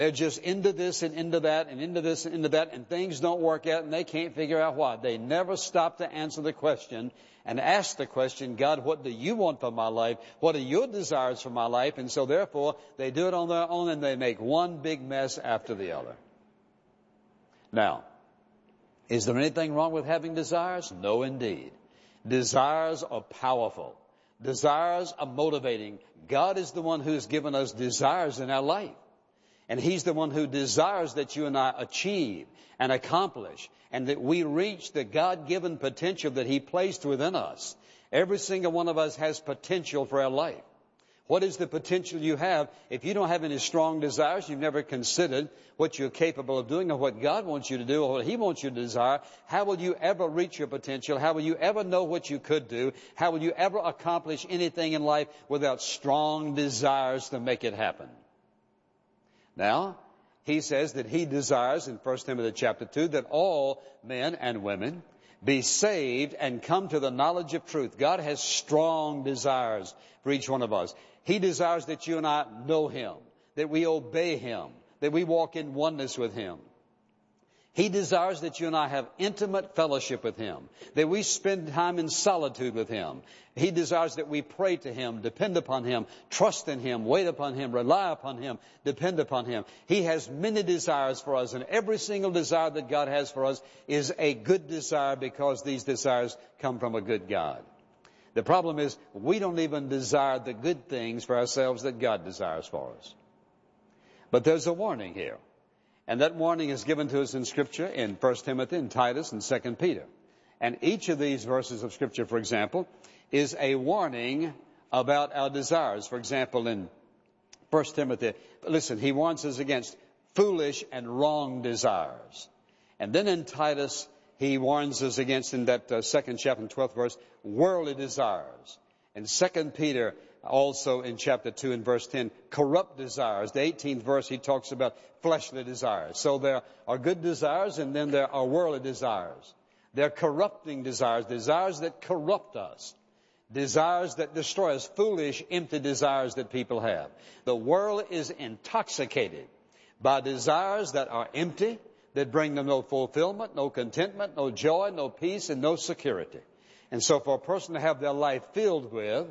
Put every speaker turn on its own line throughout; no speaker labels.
They're just into this and into that and into this and into that, and things don't work out, and they can't figure out why. They never stop to answer the question and ask the question, God, what do you want for my life? What are your desires for my life? And so therefore, they do it on their own, and they make one big mess after the other. Now, is there anything wrong with having desires? No, indeed. Desires are powerful. Desires are motivating. God is the one who's given us desires in our life. And He's the one who desires that you and I achieve and accomplish, and that we reach the God-given potential that He placed within us. Every single one of us has potential for our life. What is the potential you have? If you don't have any strong desires, you've never considered what you're capable of doing or what God wants you to do or what He wants you to desire, how will you ever reach your potential? How will you ever know what you could do? How will you ever accomplish anything in life without strong desires to make it happen? Now, he says that he desires in 1 Timothy chapter 2 that all men and women be saved and come to the knowledge of truth. God has strong desires for each one of us. He desires that you and I know Him, that we obey Him, that we walk in oneness with Him. He desires that you and I have intimate fellowship with Him, that we spend time in solitude with Him. He desires that we pray to Him, depend upon Him, trust in Him, wait upon Him, rely upon Him, depend upon Him. He has many desires for us, and every single desire that God has for us is a good desire because these desires come from a good God. The problem is we don't even desire the good things for ourselves that God desires for us. But there's a warning here. And that warning is given to us in Scripture in 1 Timothy and Titus and 2 Peter. And each of these verses of Scripture, for example, is a warning about our desires. For example, in 1 Timothy, listen, he warns us against foolish and wrong desires. And then in Titus, he warns us against, in that second chapter and 12th verse, worldly desires. In 2 Peter, also in chapter 2 and verse 10, corrupt desires. The 18th verse, he talks about fleshly desires. So there are good desires, and then there are worldly desires. They're corrupting desires, desires that corrupt us, desires that destroy us, foolish, empty desires that people have. The world is intoxicated by desires that are empty, that bring them no fulfillment, no contentment, no joy, no peace, and no security. And so for a person to have their life filled with,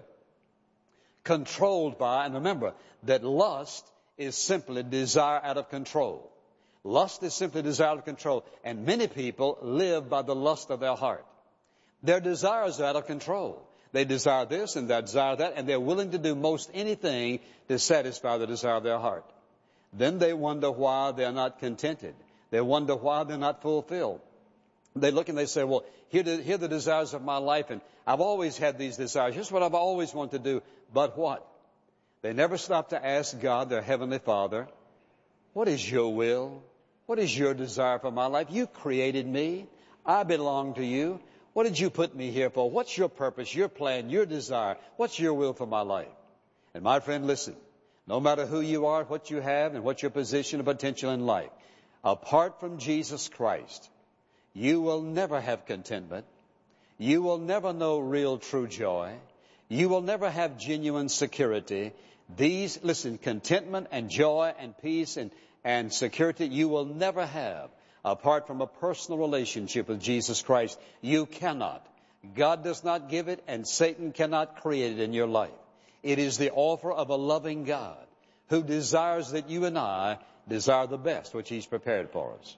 controlled by, and remember that lust is simply desire out of control. Lust is simply desire out of control. And many people live by the lust of their heart. Their desires are out of control. They desire this and they desire that, and they're willing to do most anything to satisfy the desire of their heart. Then they wonder why they're not contented. They wonder why they're not fulfilled. They look and they say, well, here are the desires of my life, and I've always had these desires. Here's what I've always wanted to do. But what? They never stop to ask God, their Heavenly Father, what is your will? What is your desire for my life? You created me. I belong to you. What did you put me here for? What's your purpose, your plan, your desire? What's your will for my life? And my friend, listen, no matter who you are, what you have, and what your position and potential in life, apart from Jesus Christ, you will never have contentment. You will never know real true joy. You will never have genuine security. These, listen, contentment and joy and peace and security you will never have apart from a personal relationship with Jesus Christ. You cannot. God does not give it, and Satan cannot create it in your life. It is the offer of a loving God who desires that you and I desire the best, which He's prepared for us.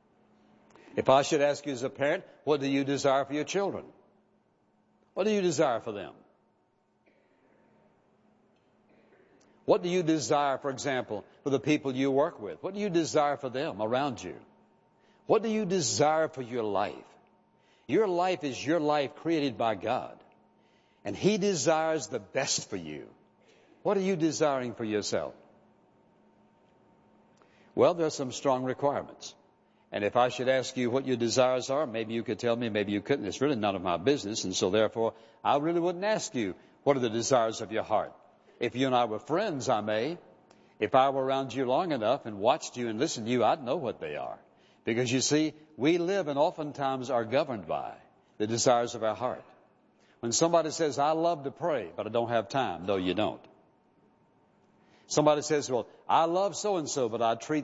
If I should ask you as a parent, what do you desire for your children? What do you desire for them? What do you desire, for example, for the people you work with? What do you desire for them around you? What do you desire for your life? Your life is your life created by God, and He desires the best for you. What are you desiring for yourself? Well, there are some strong requirements. And if I should ask you what your desires are, maybe you could tell me, maybe you couldn't. It's really none of my business, and so therefore I really wouldn't ask you what are the desires of your heart. If you and I were friends, I may. If I were around you long enough and watched you and listened to you, I'd know what they are. Because you see, we live and oftentimes are governed by the desires of our heart. When somebody says, I love to pray, but I don't have time. No, you don't. Somebody says, well, I love so-and-so, but I treat